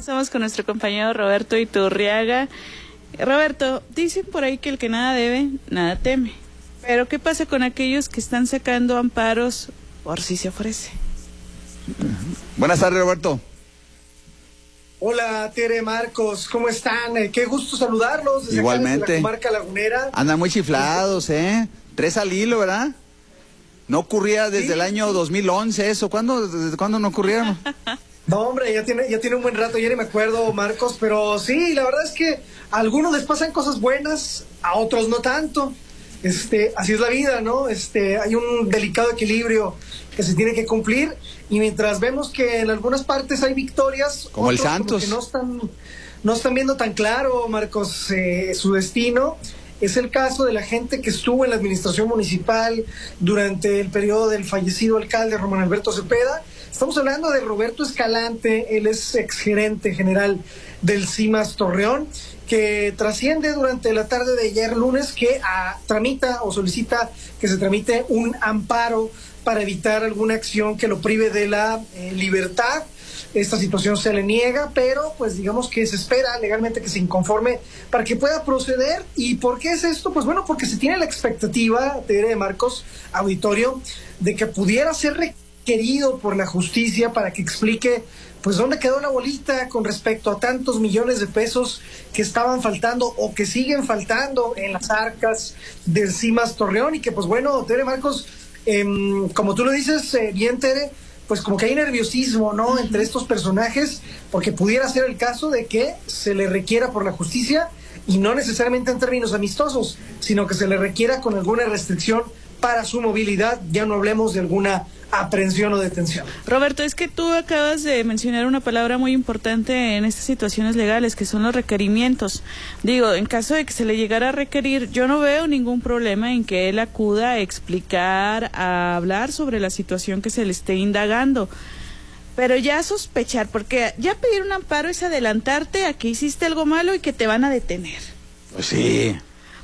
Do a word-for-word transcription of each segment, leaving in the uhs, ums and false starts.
Estamos con nuestro compañero Roberto Iturriaga. Roberto, dicen por ahí que el que nada debe, nada teme. Pero ¿qué pasa con aquellos que están sacando amparos por si se ofrece? Buenas tardes, Roberto. Hola, Tere, Marcos, ¿cómo están? Eh, qué gusto saludarlos desde Igualmente. acá, desde la comarca lagunera. Andan muy chiflados, ¿eh? Tres al hilo, ¿verdad? No ocurría desde sí, el año sí. dos mil once eso. ¿Cuándo, desde cuándo no ocurrieron? No, hombre, ya tiene, ya tiene un buen rato, ya ni me acuerdo, Marcos, pero sí, la verdad es que a algunos les pasan cosas buenas, a otros no tanto. Este, así es la vida, ¿no? Este, hay un delicado equilibrio que se tiene que cumplir, y mientras vemos que en algunas partes hay victorias, como otros, el Santos, como que no están, no están viendo tan claro, Marcos, eh, su destino. Es el caso de la gente que estuvo en la administración municipal durante el periodo del fallecido alcalde Román Alberto Cepeda. Estamos hablando de Roberto Escalante, él es exgerente general del CIMAS Torreón, que trasciende durante la tarde de ayer lunes que a, tramita o solicita que se tramite un amparo para evitar alguna acción que lo prive de la eh, libertad. Esta situación se le niega, pero pues digamos que se espera legalmente que se inconforme para que pueda proceder. ¿Y por qué es esto? Pues bueno, porque se tiene la expectativa, de Marcos, auditorio, de que pudiera ser requerido por la justicia para que explique pues dónde quedó la bolita con respecto a tantos millones de pesos que estaban faltando o que siguen faltando en las arcas del CIMAS Torreón, y que pues bueno, Tere, Marcos, eh, como tú lo dices eh, bien, Tere, pues como que hay nerviosismo, ¿no?, entre estos personajes, porque pudiera ser el caso de que se le requiera por la justicia, y no necesariamente en términos amistosos, sino que se le requiera con alguna restricción para su movilidad, ya no hablemos de alguna aprehensión o detención. Roberto, es que tú acabas de mencionar una palabra muy importante en estas situaciones legales, que son los requerimientos. Digo, en caso de que se le llegara a requerir, yo no veo ningún problema en que él acuda a explicar, a hablar sobre la situación que se le esté indagando. Pero ya sospechar, porque ya pedir un amparo es adelantarte a que hiciste algo malo y que te van a detener. Pues sí.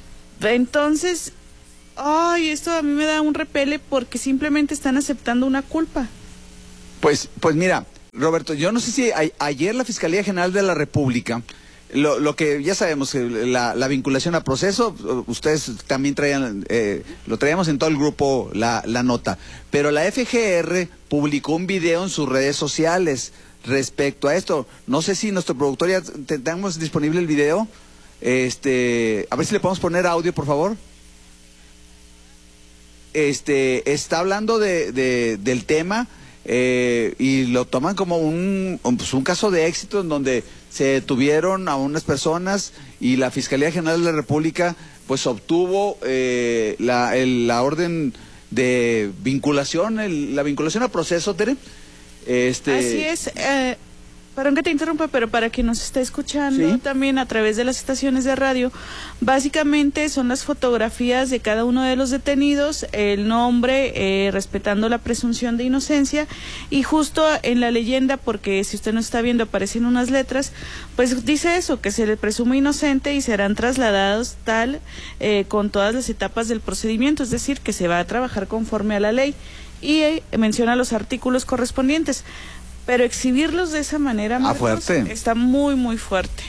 Entonces, ay, esto a mí me da un repele porque simplemente están aceptando una culpa. Pues, pues mira, Roberto, yo no sé si a, ayer la Fiscalía General de la República, lo, lo que ya sabemos, la, la vinculación a proceso, ustedes también traían, eh, lo traíamos en todo el grupo la, la nota, pero la F G R publicó un video en sus redes sociales respecto a esto. No sé si nuestro productor ya tenemos disponible el video. Este, a ver si le podemos poner audio, por favor. Este, está hablando de, de, del tema eh, y lo toman como un, pues un caso de éxito en donde se detuvieron a unas personas y la Fiscalía General de la República pues obtuvo eh, la, el, la orden de vinculación, el, la vinculación a proceso, Tere. Este... Así es. Eh... Perdón que te interrumpa, pero para quien nos esté escuchando, ¿sí?, también a través de las estaciones de radio, básicamente son las fotografías de cada uno de los detenidos, el nombre, eh, respetando la presunción de inocencia, y justo en la leyenda, porque si usted no está viendo aparecen unas letras, pues dice eso, que se le presume inocente y serán trasladados tal eh, con todas las etapas del procedimiento, es decir, que se va a trabajar conforme a la ley, y eh, menciona los artículos correspondientes. Pero exhibirlos de esa manera, Marcos, ah, fuerte. Está muy, muy fuerte.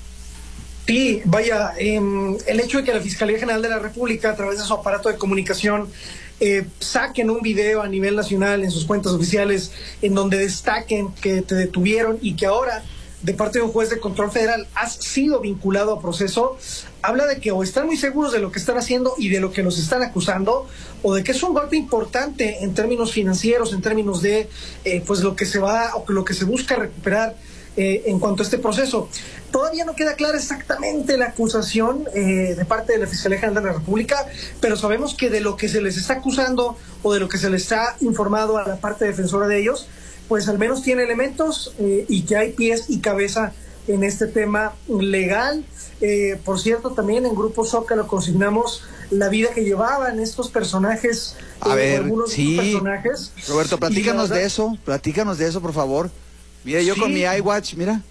Sí, vaya, eh, el hecho de que la Fiscalía General de la República, a través de su aparato de comunicación, eh, saquen un video a nivel nacional en sus cuentas oficiales, en donde destaquen que te detuvieron y que ahora, de parte de un juez de control federal, has sido vinculado a proceso, habla de que o están muy seguros de lo que están haciendo y de lo que los están acusando, o de que es un golpe importante en términos financieros, en términos de eh, pues lo que se va o lo que se busca recuperar eh, en cuanto a este proceso. Todavía no queda clara exactamente la acusación eh, de parte de la Fiscalía General de la República, pero sabemos que de lo que se les está acusando o de lo que se les ha informado a la parte defensora de ellos, pues al menos tiene elementos eh, y que hay pies y cabeza en este tema legal. Eh, por cierto, también en Grupo Zócalo consignamos la vida que llevaban estos personajes. A eh, ver, algunos sí. de estos personajes. Roberto, platícanos verdad, de eso, platícanos de eso, por favor. Mira, yo sí. Con mi iWatch, mira.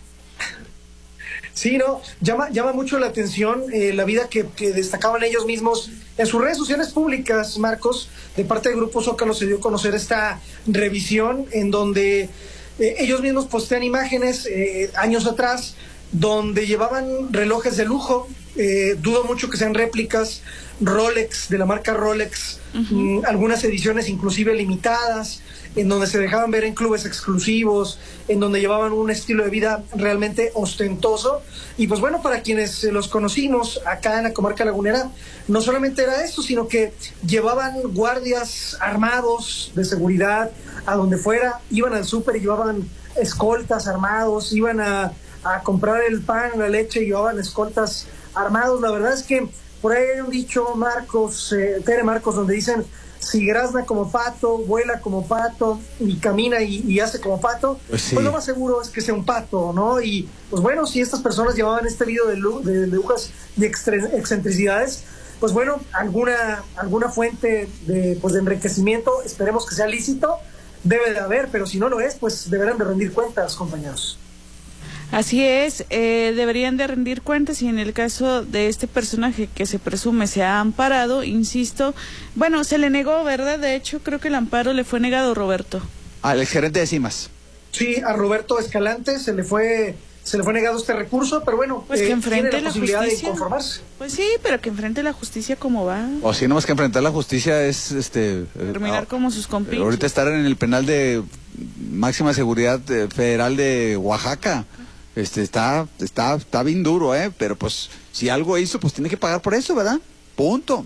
Sí, no, llama, llama mucho la atención eh, la vida que, que destacaban ellos mismos en sus redes sociales públicas, Marcos. De parte del Grupo Zócalo se dio a conocer esta revisión en donde Eh, ellos mismos postean imágenes eh, años atrás donde llevaban relojes de lujo, eh, dudo mucho que sean réplicas, Rolex, de la marca Rolex, uh-huh. mmm, algunas ediciones inclusive limitadas, en donde se dejaban ver en clubes exclusivos, en donde llevaban un estilo de vida realmente ostentoso. Y pues bueno, para quienes los conocimos acá en la comarca lagunera, no solamente era eso, sino que llevaban guardias armados de seguridad a donde fuera, iban al súper y llevaban escoltas armados, iban a, a comprar el pan, la leche y llevaban escoltas armados. La verdad es que por ahí hay un dicho, Marcos, eh, Tere Marcos, donde dicen: si grazna como pato, vuela como pato y camina y, y hace como pato, pues, sí. pues lo más seguro es que sea un pato, ¿no? Y pues bueno, si estas personas llevaban este video de, lu de, de lujas y excentricidades, pues bueno, alguna, alguna fuente de, pues, de enriquecimiento, esperemos que sea lícito, debe de haber, pero si no lo es, pues deberán de rendir cuentas, compañeros. Así es, eh, deberían de rendir cuentas y en el caso de este personaje que se presume se ha amparado, insisto, bueno, se le negó, ¿verdad? De hecho, creo que el amparo le fue negado, Roberto. Al gerente de Cimas. Sí, a Roberto Escalante se le fue se le fue negado este recurso, pero bueno, pues que eh, enfrente tiene la, la posibilidad justicia. de conformarse. Pues sí, pero que enfrente la justicia como va. O si no más que enfrentar la justicia es este terminar eh, como sus compinches. Ahorita estar en el penal de máxima seguridad federal de Oaxaca. Este está, está, está bien duro, ¿eh? Pero pues, si algo hizo, pues tiene que pagar por eso, ¿verdad? Punto.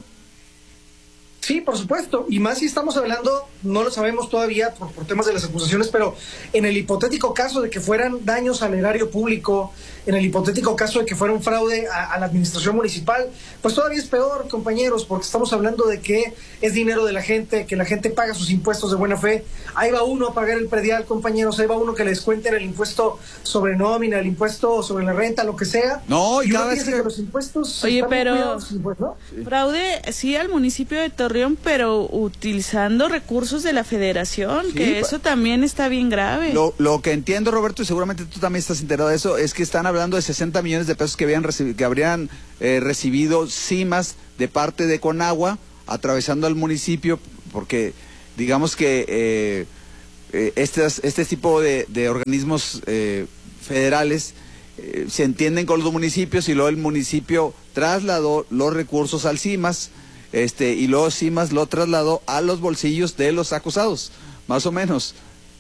Sí, por supuesto, y más si estamos hablando, no lo sabemos todavía por, por temas de las acusaciones, pero en el hipotético caso de que fueran daños al erario público, en el hipotético caso de que fuera un fraude a, a la administración municipal, pues todavía es peor, compañeros, porque estamos hablando de que es dinero de la gente, que la gente paga sus impuestos de buena fe. Ahí va uno a pagar el predial, compañeros, ahí va uno que les cuenten el impuesto sobre nómina, el impuesto sobre la renta, lo que sea. No, y, y cada uno vez que... que los impuestos... Oye, pero pues, ¿no? fraude sí al municipio de Torreón, pero utilizando recursos de la federación, sí, que eso también está bien grave. Lo, lo que entiendo, Roberto, y seguramente tú también estás enterado de eso, es que están hablando de sesenta millones de pesos que habían recibido, que habrían eh, recibido Cimas de parte de Conagua, atravesando al municipio, porque digamos que eh, eh, estas, este tipo de, de organismos eh, federales eh, se entienden con los municipios y luego el municipio trasladó los recursos al Cimas. Este, y luego Cimas lo trasladó a los bolsillos de los acusados, más o menos.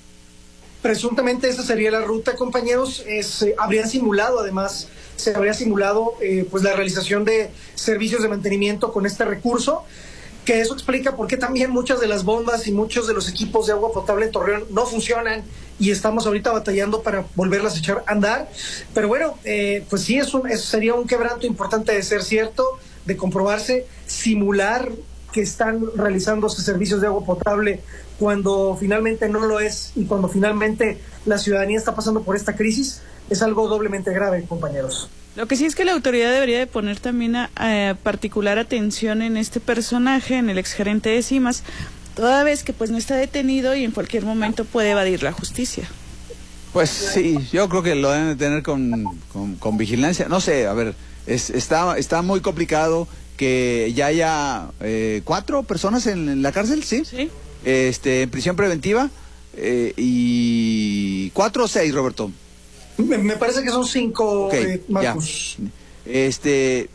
Presuntamente esa sería la ruta, compañeros. Es, eh, habrían simulado, además, se habría simulado eh, pues la realización de servicios de mantenimiento con este recurso, que eso explica por qué también muchas de las bombas y muchos de los equipos de agua potable en Torreón no funcionan y estamos ahorita batallando para volverlas a echar a andar. Pero bueno, eh, pues sí, es un, eso sería un quebranto importante de ser cierto, de comprobarse, simular que están realizándose servicios de agua potable cuando finalmente no lo es y cuando finalmente la ciudadanía está pasando por esta crisis, es algo doblemente grave, compañeros. Lo que sí es que la autoridad debería de poner también a, a particular atención en este personaje, en el exgerente de Cimas, toda vez que pues no está detenido y en cualquier momento puede evadir la justicia. Pues sí, yo creo que lo deben de tener con, con, con vigilancia. No sé, a ver, es, está, está muy complicado que ya haya eh, cuatro personas en, en la cárcel, ¿sí? Sí. Este, en prisión preventiva, eh, y cuatro o seis, Roberto. Me, me parece que son cinco, okay, eh, Marcos. Ya. Este,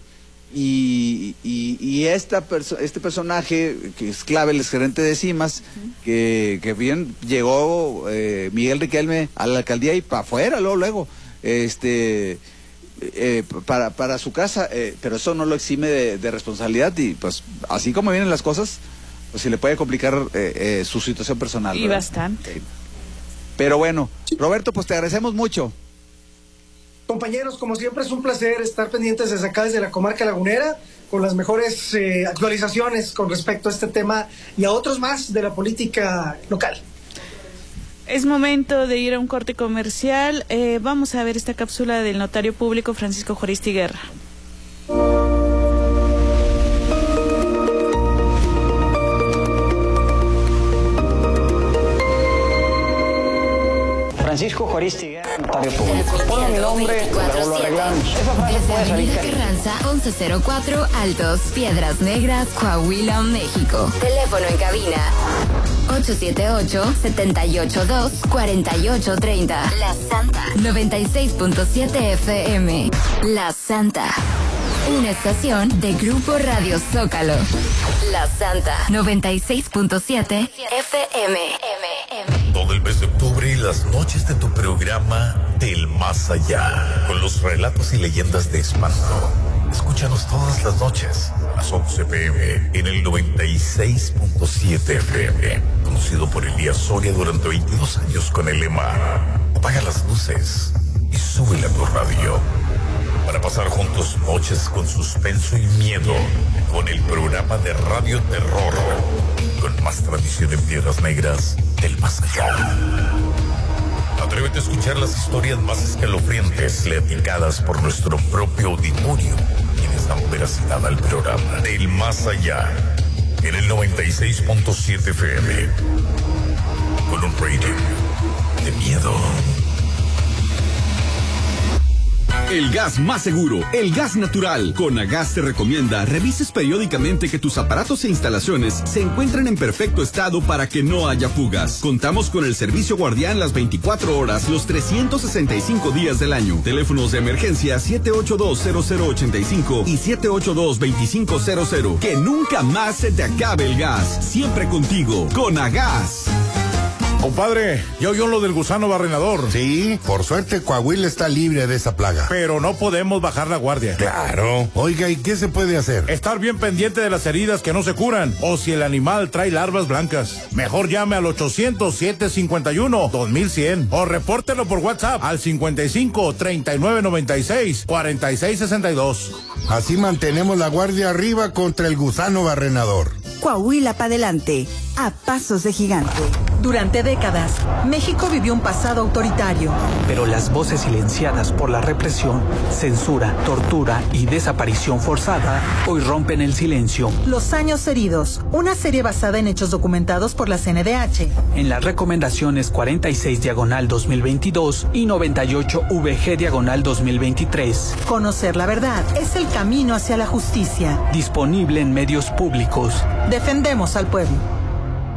y, y, y esta perso este personaje, que es clave, el exgerente de Cimas, uh-huh. que, que bien llegó eh, Miguel Riquelme a la alcaldía y para afuera, luego, luego, este... Eh, para, para su casa, eh, pero eso no lo exime de, de responsabilidad y pues así como vienen las cosas, pues se le puede complicar eh, eh, su situación personal. Y ¿verdad? bastante. Sí. Pero bueno, Roberto, pues te agradecemos mucho. Compañeros, como siempre es un placer estar pendientes desde acá, desde la comarca lagunera, con las mejores eh, actualizaciones con respecto a este tema y a otros más de la política local. Es momento de ir a un corte comercial. Eh, vamos a ver esta cápsula del notario público Francisco Juaristi Guerra. Francisco Juaristi Guerra, notario público. Ponle mi nombre, luego lo arreglamos. Esa frase puede salir. Avenida Carranza, once cero cuatro, Altos, Piedras Negras, Coahuila, México. Teléfono en cabina ocho siete ocho, siete ocho dos, cuatro ocho tres cero. La Santa. noventa y seis punto siete F M. La Santa. Una estación de Grupo Radio Zócalo. La Santa. noventa y seis punto siete F M. Todo el mes de octubre y las noches de tu programa Del Más Allá, con los relatos y leyendas de espanto. Escúchanos todas las noches a las once pm en el noventa y seis punto siete F M, conducido por Elías Soria durante veintidós años con el lema apaga las luces y súbele a tu radio, para pasar juntos noches con suspenso y miedo, con el programa de Radio Terror, con más tradición en Piedras Negras del Más Allá. Atrévete a escuchar las historias más escalofriantes platicadas por nuestro propio auditorio, quienes dan veracidad al programa Del Más Allá, en el noventa y seis punto siete F M, con un rating de miedo. El gas más seguro, el gas natural. Conagas te recomienda revises periódicamente que tus aparatos e instalaciones se encuentren en perfecto estado para que no haya fugas. Contamos con el servicio guardián las veinticuatro horas, los trescientos sesenta y cinco días del año. Teléfonos de emergencia siete ocho dos, cero cero ocho cinco y siete ocho dos, dos cinco cero cero. Que nunca más se te acabe el gas. Siempre contigo, Conagas. Compadre, ¿ya oyó lo del gusano barrenador? Sí, por suerte Coahuila está libre de esa plaga. Pero no podemos bajar la guardia. Claro. Oiga, ¿y qué se puede hacer? Estar bien pendiente de las heridas que no se curan, o si el animal trae larvas blancas. Mejor llame al ochocientos, siete cincuenta y uno, dos mil cien o repórtelo por WhatsApp al cincuenta y cinco, treinta y nueve noventa y seis, cuarenta y seis sesenta y dos. Así mantenemos la guardia arriba contra el gusano barrenador. Coahuila para adelante, a pasos de gigante. Durante décadas, México vivió un pasado autoritario. Pero las voces silenciadas por la represión, censura, tortura y desaparición forzada hoy rompen el silencio. Los años heridos, una serie basada en hechos documentados por la C N D H. En las recomendaciones cuarenta y seis diagonal dos mil veintidós y noventa y ocho V G diagonal dos mil veintitrés. Conocer la verdad es el camino hacia la justicia. Disponible en medios públicos. Defendemos al pueblo.